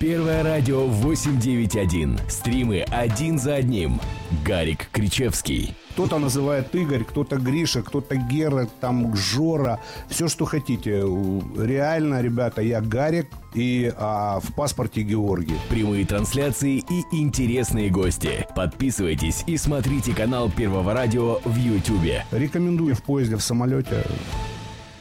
Первое радио 891. Стримы один за одним. Гарик Кричевский. Кто-то называет Игорь, кто-то Гриша, кто-то Гера, там Жора. Все, что хотите. Реально, ребята, я Гарик и в паспорте Георгий. Прямые трансляции и интересные гости. Подписывайтесь и смотрите канал Первого радио в Ютубе. Рекомендую в поезде, в самолете.